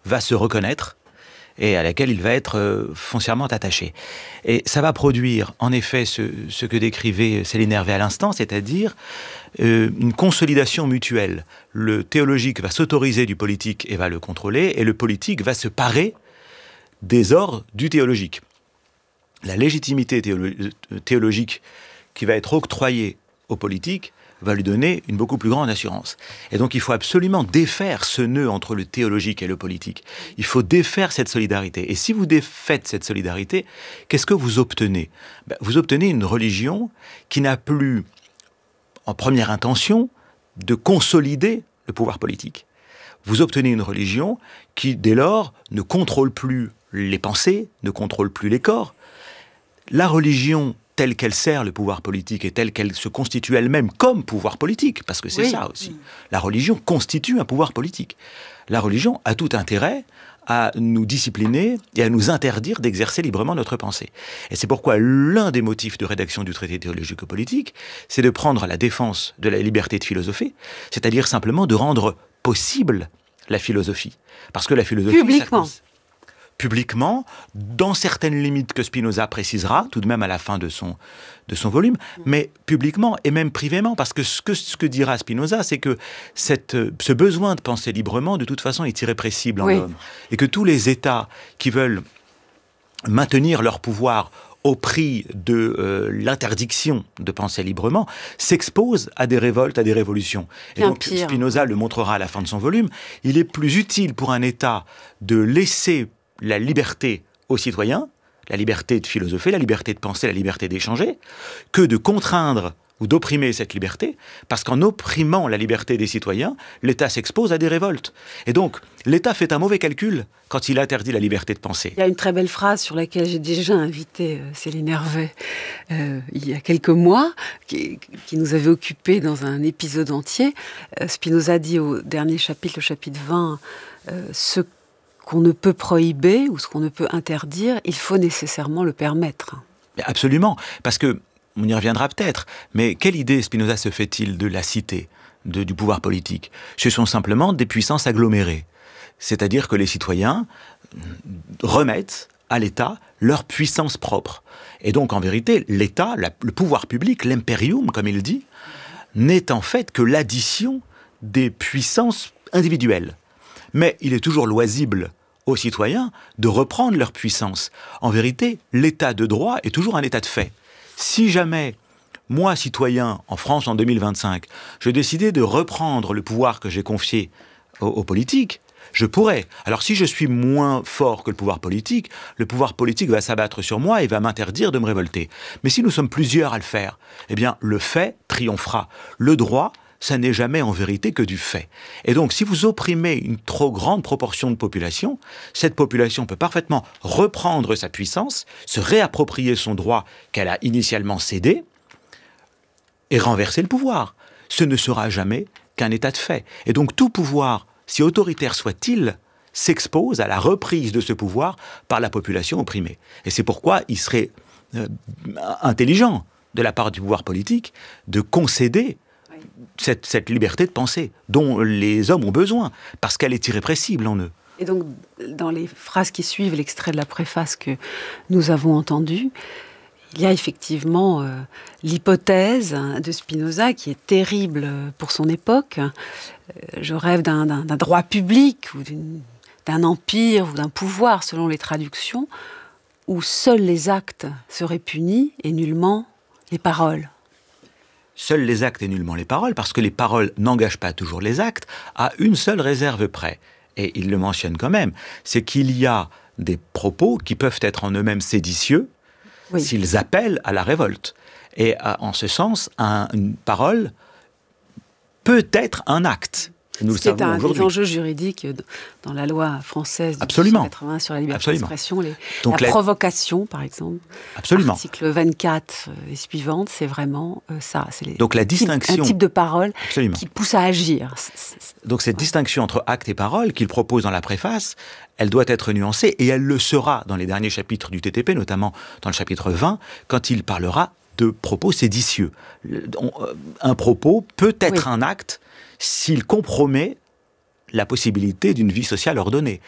va se reconnaître et à laquelle il va être foncièrement attaché. Et ça va produire, en effet, ce que décrivait Céline Hervé à l'instant, c'est-à-dire une consolidation mutuelle. Le théologique va s'autoriser du politique et va le contrôler, et le politique va se parer des ordres du théologique. La légitimité théologique qui va être octroyée au politique va lui donner une beaucoup plus grande assurance. Et donc il faut absolument défaire ce nœud entre le théologique et le politique. Il faut défaire cette solidarité. Et si vous défaites cette solidarité, qu'est-ce que vous obtenez ? Vous obtenez une religion qui n'a plus, en première intention, de consolider le pouvoir politique. Vous obtenez une religion qui, dès lors, ne contrôle plus les pensées, ne contrôle plus les corps. La religion telle qu'elle sert le pouvoir politique et telle qu'elle se constitue elle-même comme pouvoir politique, parce que c'est ça aussi. La religion constitue un pouvoir politique. La religion a tout intérêt à nous discipliner et à nous interdire d'exercer librement notre pensée. Et c'est pourquoi l'un des motifs de rédaction du traité théologico-politique, c'est de prendre la défense de la liberté de philosopher, c'est-à-dire simplement de rendre possible la philosophie. Parce que la philosophie... Publiquement, dans certaines limites que Spinoza précisera, tout de même à la fin de son volume, mais publiquement et même privément, parce que ce que dira Spinoza, c'est que ce besoin de penser librement, de toute façon, est irrépressible en l'homme. Et que tous les États qui veulent maintenir leur pouvoir au prix de l'interdiction de penser librement, s'exposent à des révoltes, à des révolutions. Et donc Spinoza le montrera à la fin de son volume, il est plus utile pour un État de laisser la liberté aux citoyens, la liberté de philosopher, la liberté de penser, la liberté d'échanger, que de contraindre ou d'opprimer cette liberté, parce qu'en opprimant la liberté des citoyens, l'État s'expose à des révoltes. Et donc, l'État fait un mauvais calcul quand il interdit la liberté de penser. Il y a une très belle phrase sur laquelle j'ai déjà invité Céline Hervé il y a quelques mois, qui nous avait occupés dans un épisode entier. Spinoza dit au dernier chapitre, le chapitre 20, ce qu'on ne peut prohiber ou ce qu'on ne peut interdire, il faut nécessairement le permettre. Absolument, parce que, on y reviendra peut-être, mais quelle idée Spinoza se fait-il de la cité, du pouvoir politique ? Ce sont simplement des puissances agglomérées. C'est-à-dire que les citoyens remettent à l'État leur puissance propre. Et donc, en vérité, l'État, le pouvoir public, l'imperium, comme il dit, n'est en fait que l'addition des puissances individuelles. Mais il est toujours loisible aux citoyens de reprendre leur puissance. En vérité, l'état de droit est toujours un état de fait. Si jamais, moi, citoyen, en France en 2025, je décidais de reprendre le pouvoir que j'ai confié aux politiques, je pourrais. Alors si je suis moins fort que le pouvoir politique va s'abattre sur moi et va m'interdire de me révolter. Mais si nous sommes plusieurs à le faire, eh bien, le fait triomphera. Le droit, ça n'est jamais en vérité que du fait. Et donc, si vous opprimez une trop grande proportion de population, cette population peut parfaitement reprendre sa puissance, se réapproprier son droit qu'elle a initialement cédé, et renverser le pouvoir. Ce ne sera jamais qu'un état de fait. Et donc, tout pouvoir, si autoritaire soit-il, s'expose à la reprise de ce pouvoir par la population opprimée. Et c'est pourquoi il serait intelligent, de la part du pouvoir politique, de concéder cette liberté de penser dont les hommes ont besoin, parce qu'elle est irrépressible en eux. Et donc, dans les phrases qui suivent l'extrait de la préface que nous avons entendu, il y a effectivement l'hypothèse de Spinoza qui est terrible pour son époque. Je rêve d'un droit public ou d'un empire ou d'un pouvoir, selon les traductions, où seuls les actes seraient punis et nullement les paroles. Seuls les actes et nullement les paroles, parce que les paroles n'engagent pas toujours les actes, à une seule réserve près. Et il le mentionne quand même, c'est qu'il y a des propos qui peuvent être en eux-mêmes séditieux, s'ils appellent à la révolte. Et en ce sens, une parole peut être un acte. Nous le savons aujourd'hui. C'est un des enjeux juridiques dans la loi française de 1980 sur la liberté d'expression. La provocation, par exemple. Absolument. Article 24 et suivante, c'est vraiment ça. C'est donc la distinction, un type de parole qui pousse à agir. Donc cette distinction entre acte et parole qu'il propose dans la préface, elle doit être nuancée et elle le sera dans les derniers chapitres du TTP, notamment dans le chapitre 20, quand il parlera de propos séditieux. Un propos peut être un acte s'il compromet la possibilité d'une vie sociale ordonnée.